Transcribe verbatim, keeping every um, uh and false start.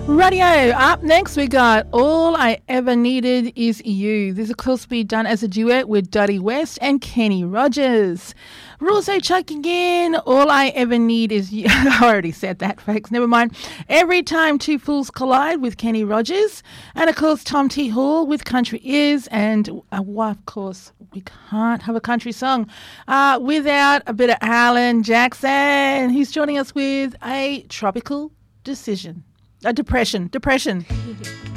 Radio. Up next, we got All I Ever Needed Is You. This, of course, will be done as a duet with Dottie West and Kenny Rogers. We're also chucking in All I Ever Need Is You. I already said that, folks. Never mind. Every Time Two Fools Collide with Kenny Rogers. And, of course, Tom T. Hall with Country Is. And, uh, well, of course, we can't have a country song uh, without a bit of Alan Jackson. He's joining us with a tropical decision. A depression. Depression.